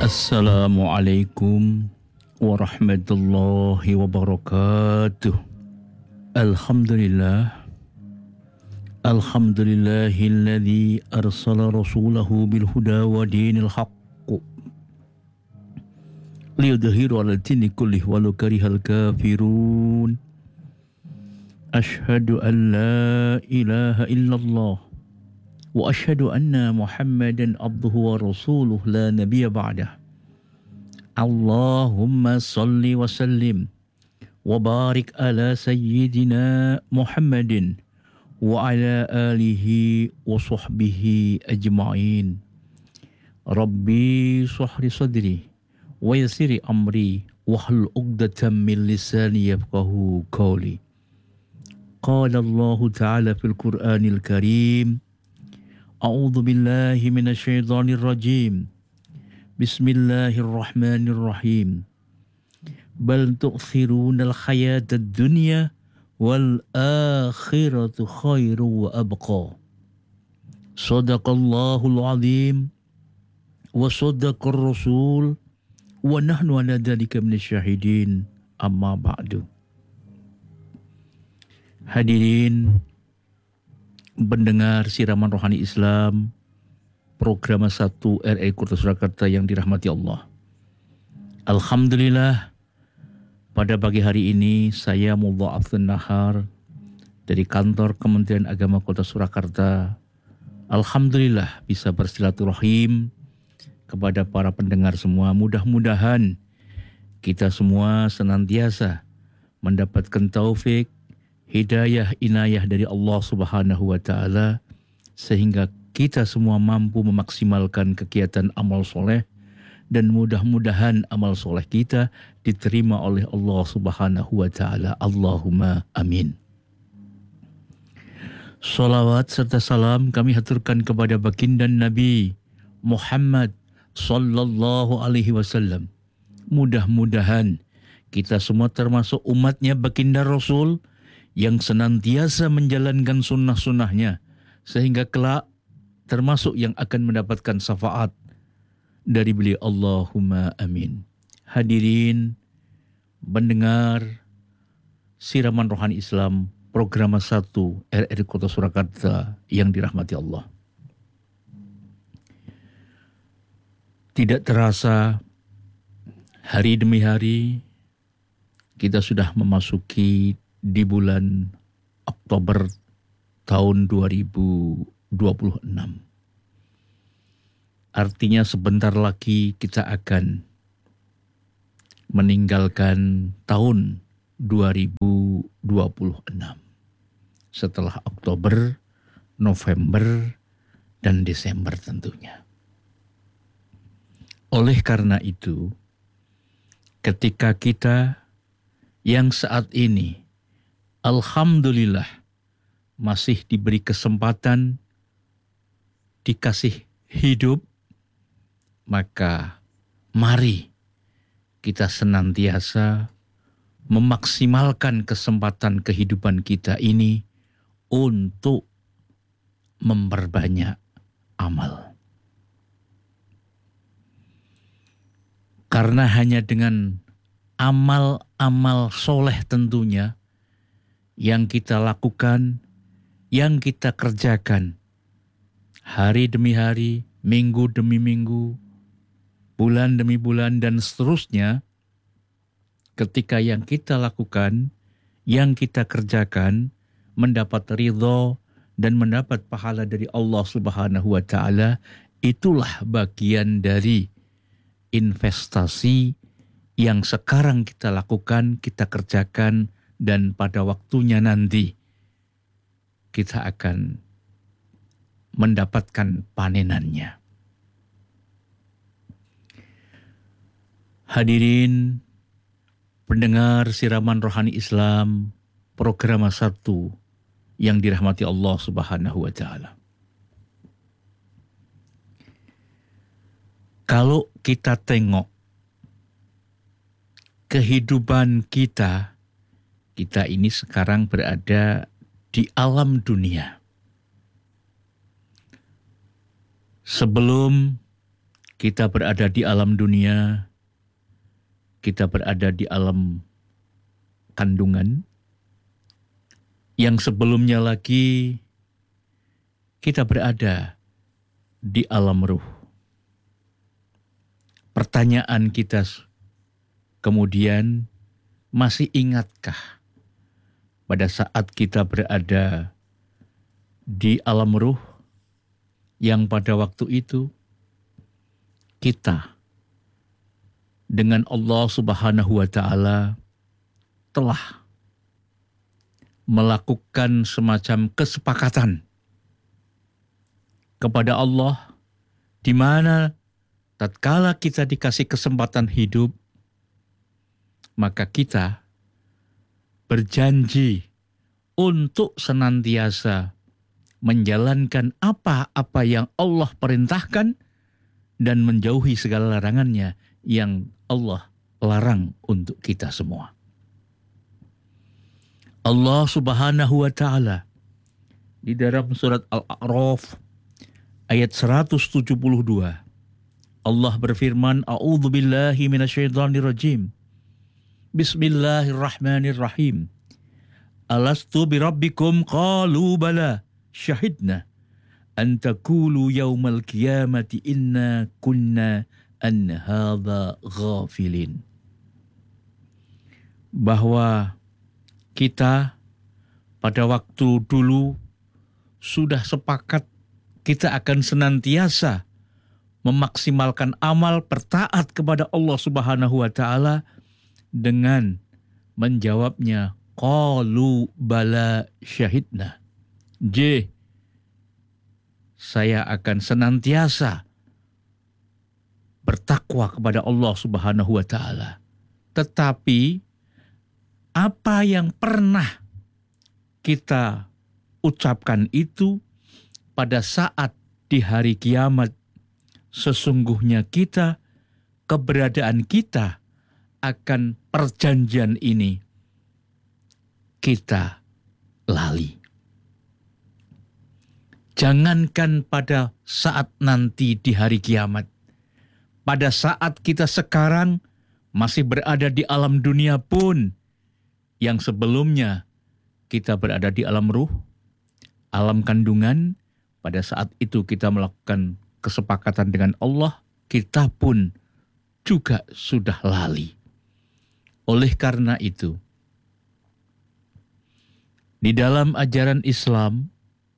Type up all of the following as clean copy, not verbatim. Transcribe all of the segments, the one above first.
Assalamualaikum warahmatullahi wabarakatuh. Alhamdulillah. Alhamdulillahilladzi arsala rasulahu bil huda wa dinil haqq liyudhhiru 'alal dini kullih walau karihal kafirun. Asyhadu an la ilaha illallah wa asyhadu anna Muhammadan abduhu wa rasuluh la nabiyya ba'dah. Allahumma salli wa sallim wa barik ala sayyidina Muhammadin wa ala alihi wa sahbihi ajma'in. Rabbi shrah sadri wa yassir amri wahlul 'uqdatam min lisani yafqahu qawli. Qala Allah ta'ala fil Qur'anil Karim. A'udzu billahi minasy syaithanir rajim. Bismillahirrahmanirrahim. Bal tu'thirunal hayatad dunya wal akhiratu khairu wa abqa. Shadaqallahul azim wa sadaqar rasul wa nahnu ala dzalika minasyahidin. Amma ba'du. Hadirin pendengar Siraman Rohani Islam, program 1 RI Kota Surakarta yang dirahmati Allah. Alhamdulillah, pada pagi hari ini saya Mullah Abdul Nahar dari kantor Kementerian Agama Kota Surakarta. Alhamdulillah bisa bersilaturahim kepada para pendengar semua. Mudah-mudahan kita semua senantiasa mendapatkan taufik, hidayah, inayah dari Allah Subhanahu wa Ta'ala, sehingga kita semua mampu memaksimalkan kegiatan amal soleh, dan mudah-mudahan amal soleh kita diterima oleh Allah Subhanahu wa Ta'ala. Allahumma amin. Salawat serta salam kami haturkan kepada baginda Nabi Muhammad sallallahu alaihi wasallam. Mudah-mudahan kita semua termasuk umatnya baginda Rasul yang senantiasa menjalankan sunnah-sunnahnya, sehingga kelak termasuk yang akan mendapatkan syafaat dari beliau. Allahumma amin. Hadirin pendengar Siraman Rohani Islam, program 1 RRI Kota Surakarta yang dirahmati Allah. Tidak terasa, hari demi hari kita sudah memasuki di bulan Oktober tahun 2026. Artinya sebentar lagi kita akan meninggalkan tahun 2026. Setelah Oktober, November, dan Desember tentunya. Oleh karena itu, ketika kita yang saat ini alhamdulillah masih diberi kesempatan, dikasih hidup, maka mari kita senantiasa memaksimalkan kesempatan kehidupan kita ini untuk memperbanyak amal. Karena hanya dengan amal-amal soleh tentunya yang kita lakukan, yang kita kerjakan hari demi hari, minggu demi minggu, bulan demi bulan, dan seterusnya. Ketika yang kita lakukan, yang kita kerjakan mendapat ridho dan mendapat pahala dari Allah Subhanahu wa Ta'ala, itulah bagian dari investasi yang sekarang kita lakukan, kita kerjakan, dan pada waktunya nanti kita akan mendapatkan panenannya. Hadirin pendengar Siraman Rohani Islam, program 1 yang dirahmati Allah Subhanahu wa Ta'ala. Kalau kita tengok kehidupan kita ini sekarang berada di alam dunia. Sebelum Kita berada di alam dunia, kita berada di alam kandungan, yang sebelumnya lagi kita berada di alam ruh. Pertanyaan kita kemudian, masih ingatkah pada saat kita berada di alam ruh yang pada waktu itu kita dengan Allah Subhanahu wa Ta'ala telah melakukan semacam kesepakatan kepada Allah, di mana tatkala kita dikasih kesempatan hidup, maka kita berjanji untuk senantiasa menjalankan apa-apa yang Allah perintahkan dan menjauhi segala larangannya yang Allah larang untuk kita semua. Allah Subhanahu wa Ta'ala di dalam surat Al-A'raf ayat 172, Allah berfirman, A'udzu billahi minasyaitonir rajim. Bismillahirrahmanirrahim. Alastu birabbikum qalu bala syahidna an taqulu yaumal qiyamati inna kunna an hadza ghafilin. Bahwa kita pada waktu dulu sudah sepakat kita akan senantiasa memaksimalkan amal bertaat kepada Allah Subhanahu wa Ta'ala dengan menjawabnya qalu bala syahidna. Saya akan senantiasa bertakwa kepada Allah Subhanahu wa Ta'ala. Tetapi apa yang pernah kita ucapkan itu pada saat di hari kiamat, sesungguhnya kita, keberadaan kita akan perjanjian ini kita lali. Jangankan pada saat nanti di hari kiamat, pada saat kita sekarang masih berada di alam dunia pun, yang sebelumnya kita berada di alam ruh, alam kandungan, pada saat itu kita melakukan kesepakatan dengan Allah, kita pun juga sudah lali. Oleh karena itu, di dalam ajaran Islam,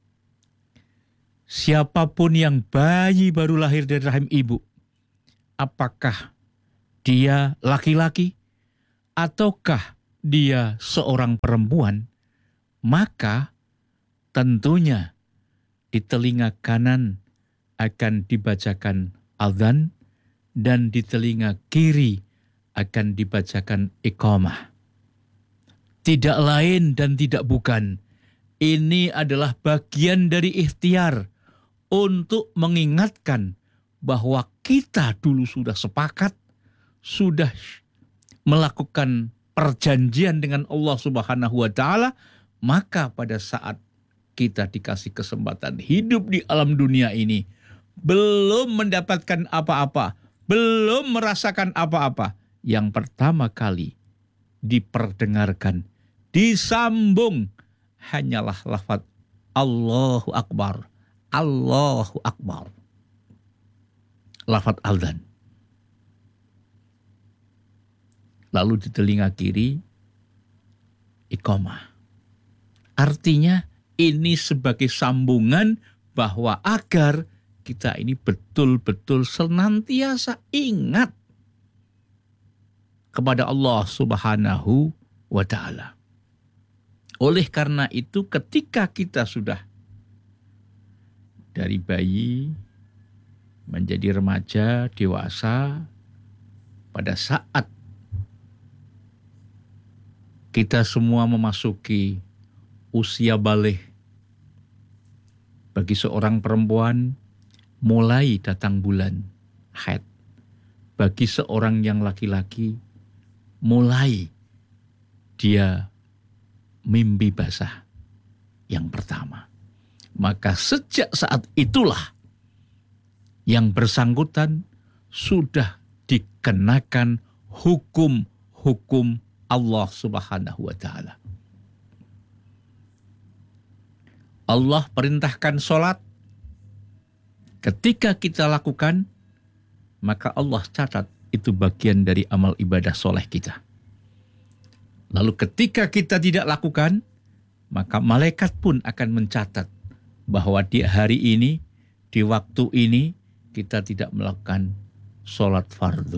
siapapun yang bayi baru lahir dari rahim ibu, apakah dia laki-laki ataukah dia seorang perempuan, maka tentunya di telinga kanan akan dibacakan azan dan di telinga kiri akan dibacakan iqamah. Tidak lain dan tidak bukan, ini adalah bagian dari ikhtiar untuk mengingatkan bahwa kita dulu sudah sepakat, sudah melakukan perjanjian dengan Allah Subhanahu wa Ta'ala, maka pada saat kita dikasih kesempatan hidup di alam dunia ini, belum mendapatkan apa-apa, belum merasakan apa-apa, yang pertama kali diperdengarkan, disambung hanyalah lafaz Allahu Akbar, Allahu Akbar, lafaz azan. Lalu di telinga kiri iqamah. Artinya ini sebagai sambungan bahwa agar kita ini betul-betul senantiasa ingat kepada Allah Subhanahu wa Ta'ala. Oleh karena itu, ketika kita sudah dari bayi menjadi remaja, dewasa, pada saat kita semua memasuki usia balik, bagi seorang perempuan mulai datang bulan haid. Bagi seorang yang laki-laki mulai dia mimpi basah yang pertama. Maka sejak saat itulah yang bersangkutan sudah dikenakan hukum-hukum Allah Subhanahu wa Ta'ala. Allah perintahkan sholat. Ketika kita lakukan, maka Allah catat itu bagian dari amal ibadah soleh kita. Lalu ketika kita tidak lakukan, maka malaikat pun akan mencatat bahwa di hari ini, di waktu ini, kita tidak melakukan sholat fardu.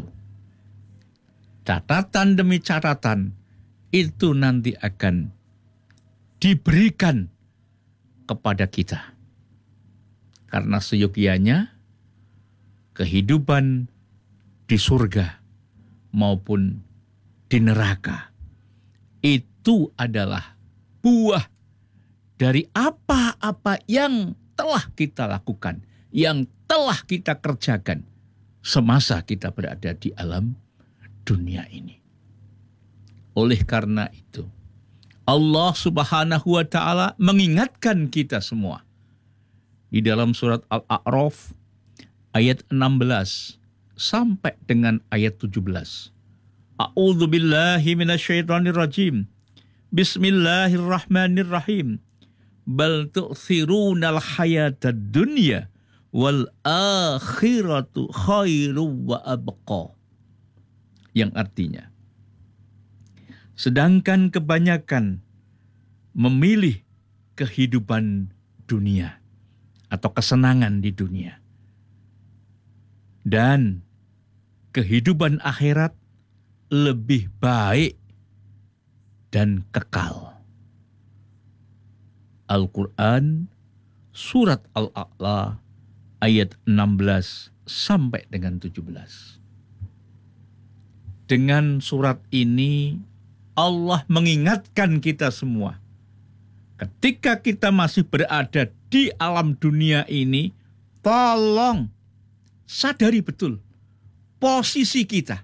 Catatan demi catatan itu nanti akan diberikan kepada kita. Karena seyogianya kehidupan di surga maupun di neraka itu adalah buah dari apa-apa yang telah kita lakukan, yang telah kita kerjakan semasa kita berada di alam dunia ini. Oleh karena itu, Allah Subhanahu wa Ta'ala mengingatkan kita semua di dalam surat Al-A'raf ayat 16 sampai dengan ayat 17. A'udzu billahi minasyaitonir rajim. Bismillahirrahmanirrahim. Bal tu'thirunal hayatad dunya wal akhiratu khairu wa abqa. Yang artinya, sedangkan kebanyakan memilih kehidupan dunia atau kesenangan di dunia, dan kehidupan akhirat lebih baik dan kekal. Al-Quran surat Al-A'la ayat 16 sampai dengan 17. Dengan surat ini Allah mengingatkan kita semua. Ketika kita masih berada di alam dunia ini, tolong sadari betul posisi kita.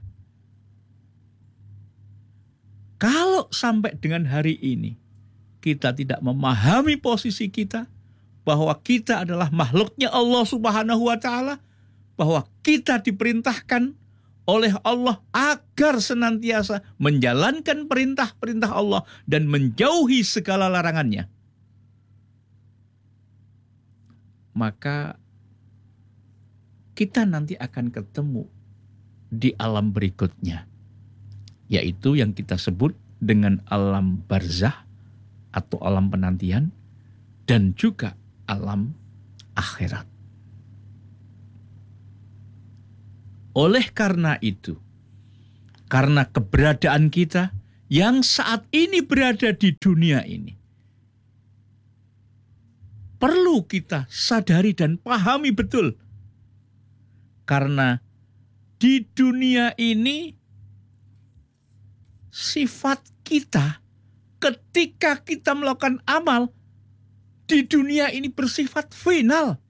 Kalau sampai dengan hari ini kita tidak memahami posisi kita, bahwa kita adalah makhluknya Allah Subhanahu wa Ta'ala, bahwa kita diperintahkan oleh Allah agar senantiasa menjalankan perintah-perintah Allah dan menjauhi segala larangannya, maka kita nanti akan ketemu di alam berikutnya, yaitu yang kita sebut dengan alam barzah atau alam penantian, dan juga alam akhirat. Oleh karena itu, karena keberadaan kita yang saat ini berada di dunia ini, perlu kita sadari dan pahami betul. Karena di dunia ini, sifat kita ketika kita melakukan amal di dunia ini bersifat final.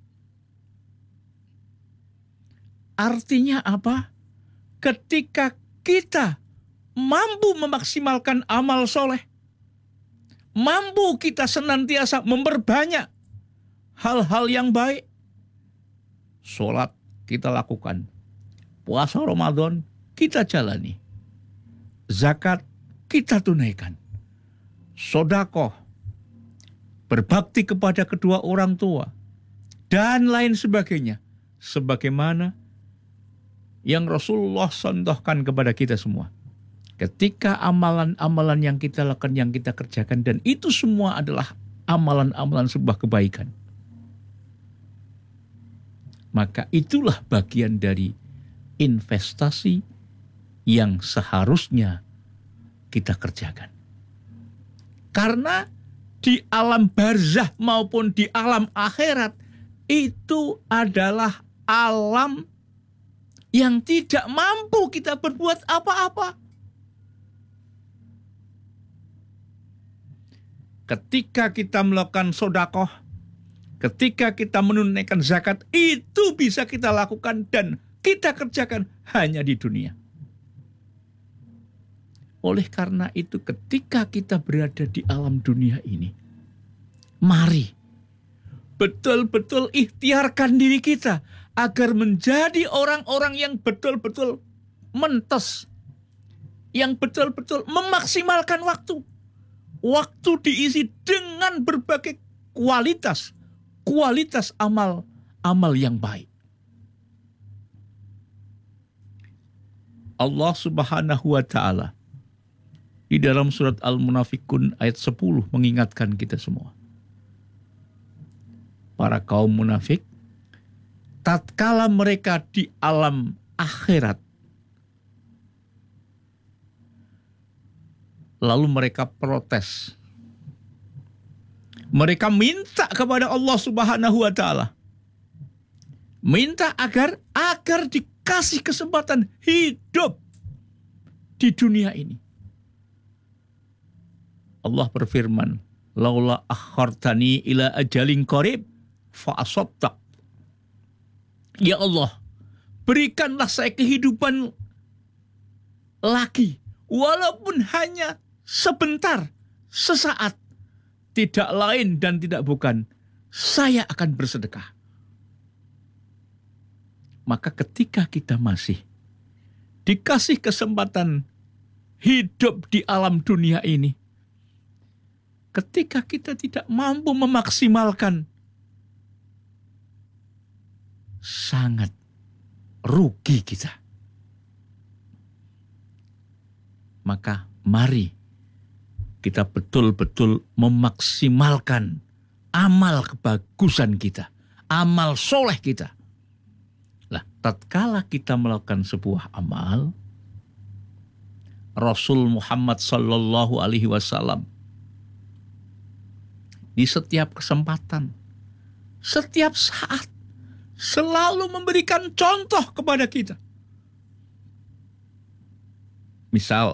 Artinya apa? Ketika kita mampu memaksimalkan amal soleh, mampu kita senantiasa memperbanyak hal-hal yang baik, sholat kita lakukan, puasa Ramadan kita jalani, zakat kita tunaikan, sedekah, berbakti kepada kedua orang tua, dan lain sebagainya, sebagaimana yang Rasulullah contohkan kepada kita semua. Ketika amalan-amalan yang kita lakukan, yang kita kerjakan, dan itu semua adalah amalan-amalan sebuah kebaikan, maka itulah bagian dari investasi yang seharusnya kita kerjakan. Karena di alam barzah maupun di alam akhirat itu adalah alam yang tidak mampu kita berbuat apa-apa. Ketika kita melakukan sedekah, ketika kita menunaikan zakat, itu bisa kita lakukan dan kita kerjakan hanya di dunia. Oleh karena itu, ketika kita berada di alam dunia ini, mari betul-betul ikhtiarkan diri kita agar menjadi orang-orang yang betul-betul mentes, yang betul-betul memaksimalkan waktu. Waktu diisi dengan berbagai kualitas amal yang baik. Allah Subhanahu wa Ta'ala di dalam surat Al-Munafikun ayat 10 mengingatkan kita semua. Para kaum munafik, tatkala mereka di alam akhirat, lalu mereka protes. Mereka minta kepada Allah Subhanahu wa Ta'ala. Minta agar dikasih kesempatan hidup di dunia ini. Allah berfirman, laula akhartani ila ajalin qarib fa asaddaq. Ya Allah, berikanlah saya kehidupan lagi, walaupun hanya sebentar, sesaat. Tidak lain dan tidak bukan, saya akan bersedekah. Maka ketika kita masih dikasih kesempatan hidup di alam dunia ini, ketika kita tidak mampu memaksimalkan, sangat rugi kita. Maka mari kita betul-betul memaksimalkan amal kebagusan kita, amal soleh kita. Lah, tatkala kita melakukan sebuah amal, Rasul Muhammad Sallallahu Alaihi Wasallam di setiap kesempatan, setiap saat, selalu memberikan contoh kepada kita. Misal,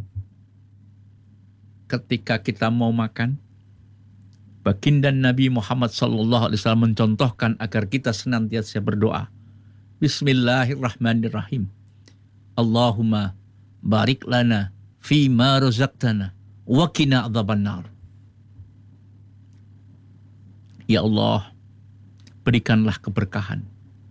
ketika kita mau makan, baginda Nabi Muhammad Sallallahu Alaihi Wasallam mencontohkan agar kita senantiasa berdoa. Bismillahirrahmanirrahim. Allahumma barik lana fi ma razaqtana wa qina adzabannar. Ya Allah, berikanlah keberkahan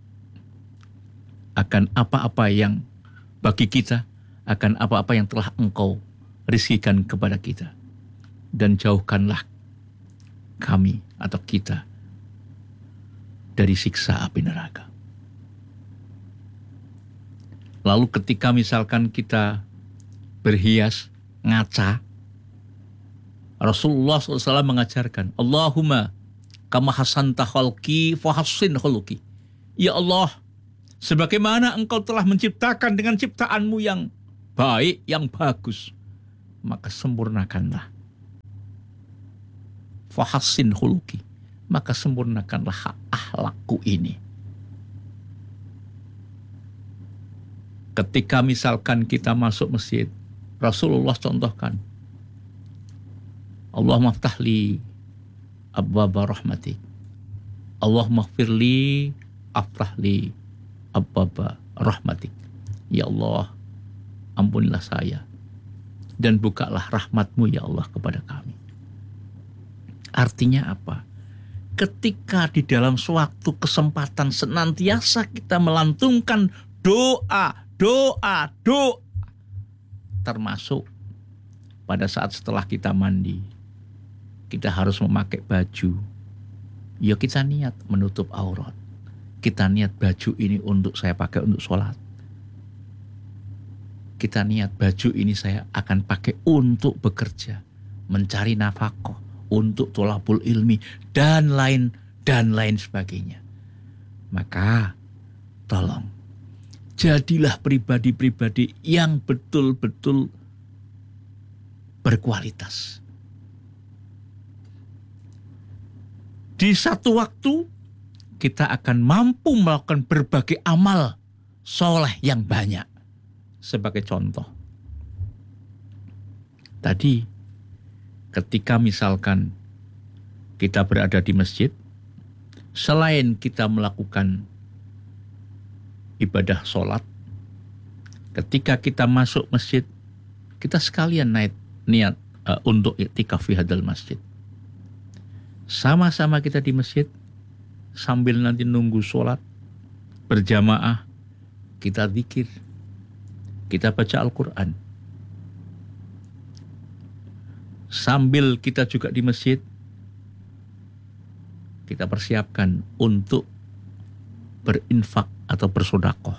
akan apa-apa yang bagi kita, akan apa-apa yang telah Engkau rizkikan kepada kita, dan jauhkanlah kami atau kita dari siksa api neraka. Lalu ketika misalkan kita berhias, ngaca, Rasulullah SAW mengajarkan, Allahumma kama hasanta khalqi fahassin khuluqi. Ya Allah, sebagaimana Engkau telah menciptakan dengan ciptaanmu yang baik, yang bagus, maka sempurnakanlah. Fahassin khuluqi, maka sempurnakanlah akhlakku ini. Ketika misalkan kita masuk masjid, Rasulullah contohkan, Allahumma ftahli abwaba rahmatik, Allahumma ghfirli aftahli abwaba rahmatik. Ya Allah, ampunilah saya dan bukalah rahmatmu ya Allah kepada kami. Artinya apa? Ketika di dalam suatu kesempatan senantiasa kita melantunkan doa, termasuk pada saat setelah kita mandi, kita harus memakai baju. Ya, kita niat menutup aurat. Kita niat baju ini untuk saya pakai untuk sholat. Kita niat baju ini saya akan pakai untuk bekerja, mencari nafkah, untuk tholabul ilmi, dan lain sebagainya. Maka tolong, jadilah pribadi-pribadi yang betul-betul berkualitas. Di satu waktu kita akan mampu melakukan berbagai amal soleh yang banyak. Sebagai contoh, tadi ketika misalkan kita berada di masjid, selain kita melakukan ibadah sholat, ketika kita masuk masjid, kita sekalian niat untuk iktikaf fi hadal masjid. Sama-sama kita di masjid, sambil nanti nunggu sholat, berjamaah, kita zikir, kita baca Al-Quran. Sambil kita juga di masjid, kita persiapkan untuk berinfak atau bersedekah.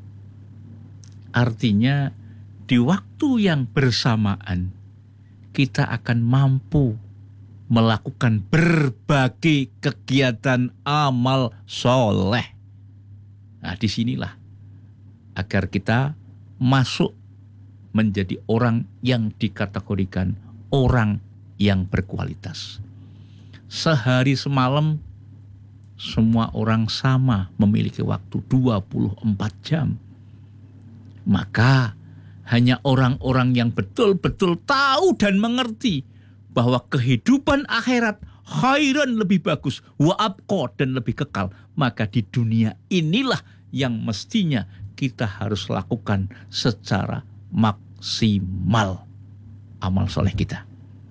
Artinya di waktu yang bersamaan kita akan mampu melakukan berbagai kegiatan amal soleh. Nah, disinilah agar kita masuk menjadi orang yang dikategorikan orang yang berkualitas. Sehari semalam semua orang sama memiliki waktu 24 jam. Maka hanya orang-orang yang betul-betul tahu dan mengerti bahwa kehidupan akhirat khairan lebih bagus, wa abqa dan lebih kekal. Maka di dunia inilah yang mestinya kita harus lakukan secara maksimal amal soleh kita.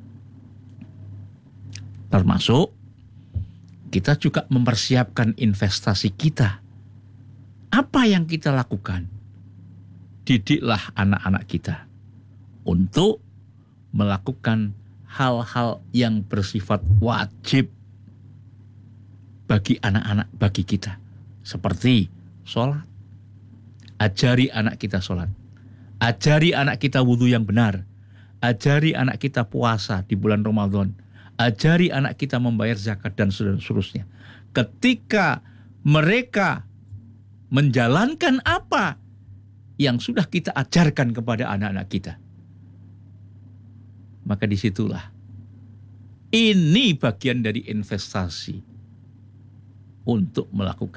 Termasuk kita juga mempersiapkan investasi kita. Apa yang kita lakukan? Didiklah anak-anak kita untuk melakukan hal-hal yang bersifat wajib bagi anak-anak, bagi kita. Seperti sholat. Ajari anak kita sholat. Ajari anak kita wudhu yang benar. Ajari anak kita puasa di bulan Ramadan. Ajari anak kita membayar zakat dan seterusnya. Ketika mereka menjalankan apa yang sudah kita ajarkan kepada anak-anak kita, maka disitulah ini bagian dari investasi untuk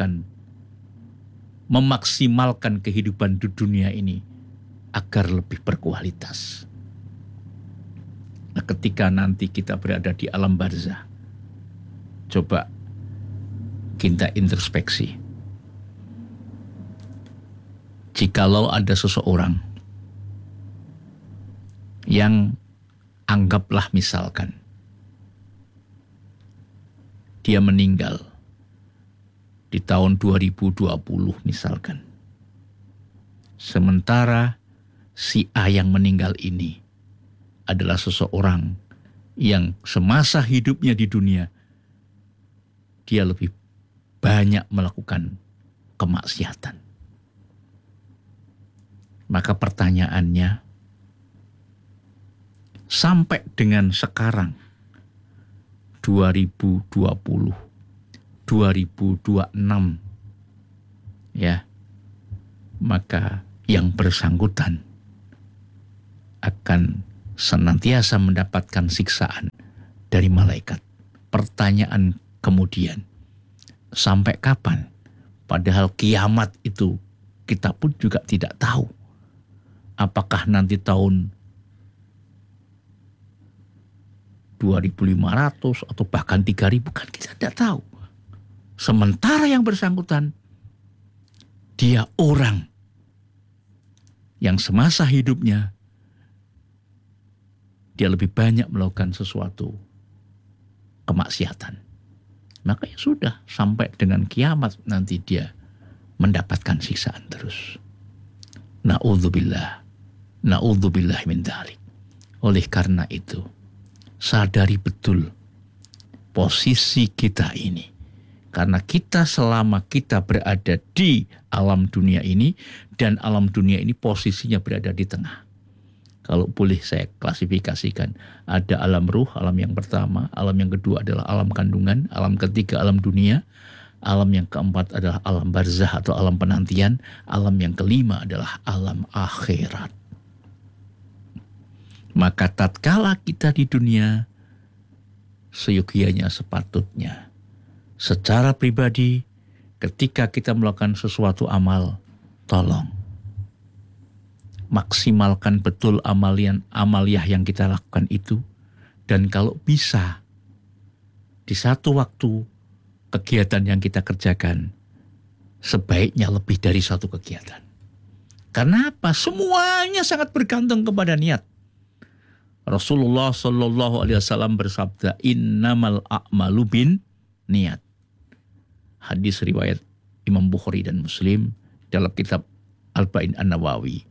memaksimalkan kehidupan di dunia ini agar lebih berkualitas. Nah, ketika nanti kita berada di alam barzah, coba kita introspeksi. Jikalau ada seseorang yang anggaplah misalkan dia meninggal di tahun 2020 misalkan. Sementara si A yang meninggal ini adalah seseorang yang semasa hidupnya di dunia dia lebih banyak melakukan kemaksiatan. Maka pertanyaannya, sampai dengan sekarang 2020, 2026 ya, maka yang bersangkutan akan senantiasa mendapatkan siksaan dari malaikat. Pertanyaan kemudian, sampai kapan? Padahal kiamat itu kita pun juga tidak tahu. Apakah nanti tahun 2.500 atau bahkan 3.000, kan kita tidak tahu. Sementara yang bersangkutan, dia orang yang semasa hidupnya dia lebih banyak melakukan sesuatu kemaksiatan. Maka ya sudah, sampai dengan kiamat nanti dia mendapatkan siksaan terus. Na'udzubillah. Na'udzubillah min dzalik. Oleh karena itu, sadari betul posisi kita ini. Karena kita selama kita berada di alam dunia ini, dan alam dunia ini posisinya berada di tengah. Kalau boleh saya klasifikasikan, ada alam ruh, alam yang pertama, alam yang kedua adalah alam kandungan, alam ketiga alam dunia, alam yang keempat adalah alam barzah atau alam penantian, alam yang kelima adalah alam akhirat. Maka tatkala kita di dunia, seyogianya sepatutnya secara pribadi ketika kita melakukan sesuatu amal, tolong maksimalkan betul amaliyah yang kita lakukan itu. Dan kalau bisa di satu waktu kegiatan yang kita kerjakan sebaiknya lebih dari satu kegiatan. Karena apa? Semuanya sangat bergantung kepada niat. Rasulullah Shallallahu Alaihi Wasallam bersabda, innamal a'malu bin niat. Hadis riwayat Imam Bukhari dan Muslim dalam kitab Al-Ba'in An-Nawawi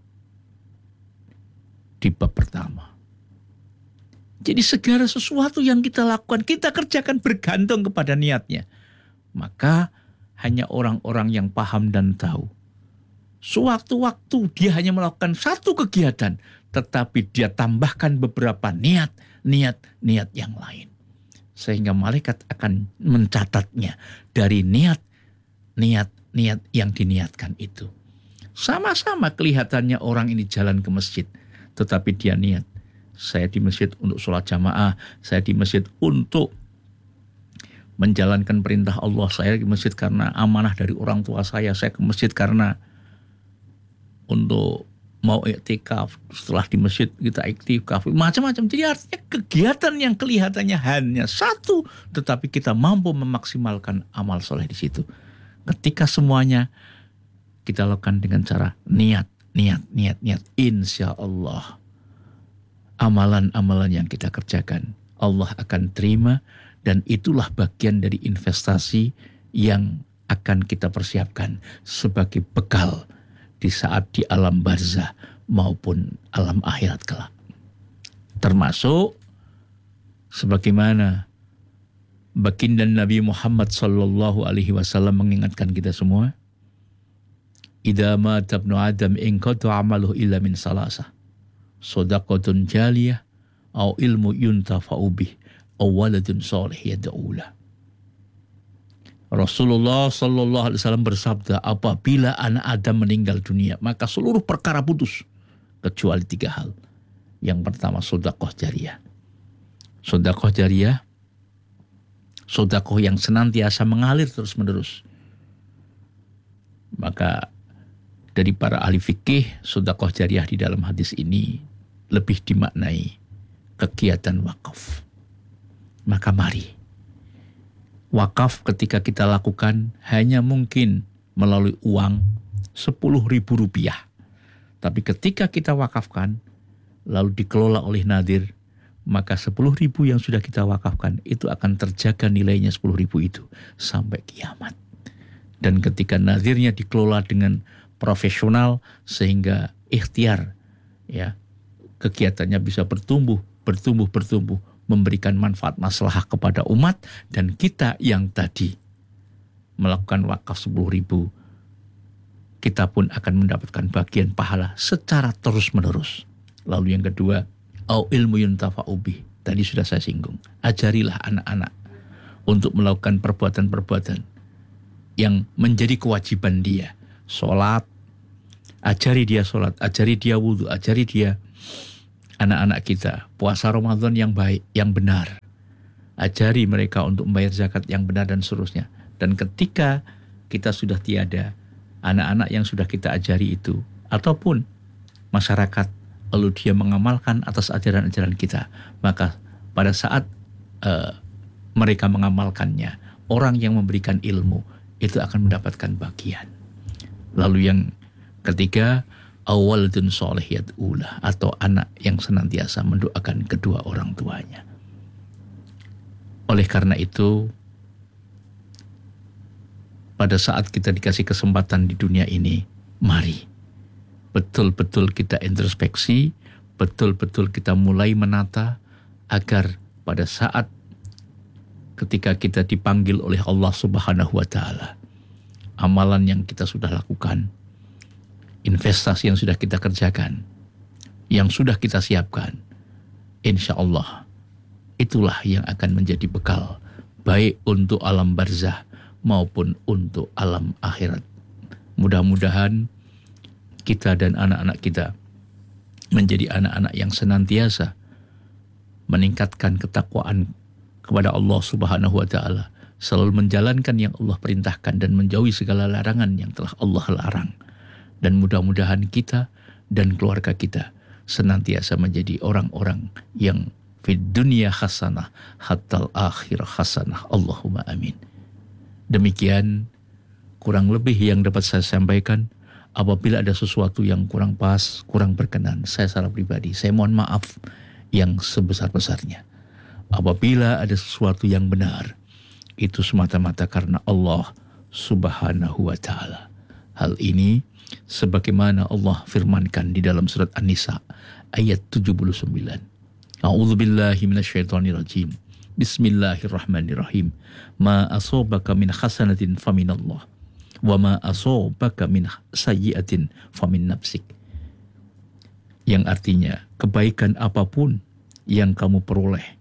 di bab pertama. Jadi segala sesuatu yang kita lakukan, kita kerjakan bergantung kepada niatnya. Maka hanya orang-orang yang paham dan tahu. Sewaktu-waktu dia hanya melakukan satu kegiatan, tetapi dia tambahkan beberapa niat yang lain. Sehingga malaikat akan mencatatnya dari niat yang diniatkan itu. Sama-sama kelihatannya orang ini jalan ke masjid, tetapi dia niat. Saya di masjid untuk sholat jamaah, saya di masjid untuk menjalankan perintah Allah, saya di masjid karena amanah dari orang tua saya ke masjid karena untuk mau iktikaf, setelah di masjid kita iktikaf, macam-macam. Jadi artinya kegiatan yang kelihatannya hanya satu, tetapi kita mampu memaksimalkan amal soleh di situ. Ketika semuanya kita lakukan dengan cara niat, insya Allah amalan-amalan yang kita kerjakan Allah akan terima, dan itulah bagian dari investasi yang akan kita persiapkan sebagai bekal di saat di alam barzah maupun alam akhirat kelak. Termasuk sebagaimana baginda Nabi Muhammad sallallahu alaihi wasallam mengingatkan kita semua, idza mata ibnu adam inqata amaluhu illa min salasah, shadaqatun jaliyah au ilmu yuntafa'u bih au waladun shalih yad'ulah. Rasulullah sallallahu alaihi wasallam bersabda, apabila anak Adam meninggal dunia, maka seluruh perkara putus kecuali 3 hal. Yang pertama, sedekah jariyah. Sedekah jariyah, sedekah yang senantiasa mengalir terus-menerus. Maka dari para ahli fikih, sedekah jariyah di dalam hadis ini lebih dimaknai kegiatan wakaf. Maka mari, wakaf ketika kita lakukan hanya mungkin melalui uang 10.000 rupiah. Tapi ketika kita wakafkan, lalu dikelola oleh nadir, maka 10.000 yang sudah kita wakafkan itu akan terjaga nilainya 10.000 itu sampai kiamat. Dan ketika nadirnya dikelola dengan profesional sehingga ikhtiar, ya, kegiatannya bisa bertumbuh, memberikan manfaat maslahah kepada umat, dan kita yang tadi melakukan wakaf 10.000, kita pun akan mendapatkan bagian pahala secara terus-menerus. Lalu yang kedua, au ilmu yuntafa'u bih. Tadi sudah saya singgung. Ajarilah anak-anak untuk melakukan perbuatan-perbuatan yang menjadi kewajiban dia. Sholat, ajari dia sholat, ajari dia wudhu, ajari dia anak-anak kita puasa Ramadan yang baik, yang benar. Ajari mereka untuk membayar zakat yang benar dan seterusnya. Dan ketika kita sudah tiada, anak-anak yang sudah kita ajari itu, ataupun masyarakat, lalu dia mengamalkan atas ajaran-ajaran kita, maka pada saat mereka mengamalkannya, orang yang memberikan ilmu itu akan mendapatkan bagian. Lalu yang ketiga, awaladun sholih yad'ulah, atau anak yang senantiasa mendoakan kedua orang tuanya. Oleh karena itu, pada saat kita dikasih kesempatan di dunia ini, mari betul-betul kita introspeksi, betul-betul kita mulai menata, agar pada saat ketika kita dipanggil oleh Allah Subhanahu wa Ta'ala, amalan yang kita sudah lakukan, investasi yang sudah kita kerjakan, yang sudah kita siapkan, insya Allah itulah yang akan menjadi bekal baik untuk alam barzah maupun untuk alam akhirat. Mudah-mudahan kita dan anak-anak kita menjadi anak-anak yang senantiasa meningkatkan ketakwaan kepada Allah Subhanahu wa Ta'ala, selalu menjalankan yang Allah perintahkan dan menjauhi segala larangan yang telah Allah larang. Dan mudah-mudahan kita dan keluarga kita senantiasa menjadi orang-orang yang fid dunya hasanah hatal akhir hasanah. Allahumma amin. Demikian kurang lebih yang dapat saya sampaikan. Apabila ada sesuatu yang kurang pas, kurang berkenan, saya secara pribadi, saya mohon maaf yang sebesar-besarnya. Apabila ada sesuatu yang benar, itu semata-mata karena Allah Subhanahu wa ta'ala. Hal ini sebagaimana Allah firmankan di dalam surat An-Nisa ayat 79. A'udzubillahi minasyaitonirrajim. Bismillahirrahmanirrahim. Ma asobaka min hasanatin faminallah. Wa ma asobaka min sayyiatin famin nafsik. Yang artinya, kebaikan apapun yang kamu peroleh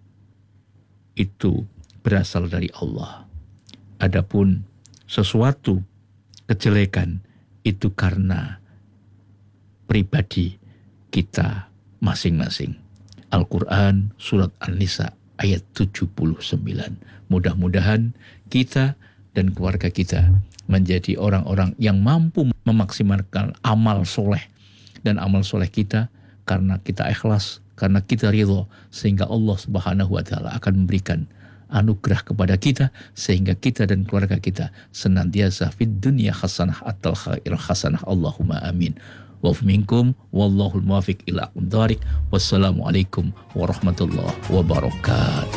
itu berasal dari Allah. Adapun sesuatu kejelekan itu karena pribadi kita masing-masing. Al-Quran surat An-Nisa ayat 79. Mudah-mudahan kita dan keluarga kita menjadi orang-orang yang mampu memaksimalkan amal soleh. Dan amal soleh kita karena kita ikhlas, karena kita ridho, sehingga Allah Subhanahu wa ta'ala akan memberikan anugerah kepada kita, sehingga kita dan keluarga kita senantiasa fid dunya hasanah atal khair hasanah. Allahumma amin. Wa minkum wallahul muwafiq ila aqwamit thoriq. Wassalamualaikum warahmatullahi wabarakatuh.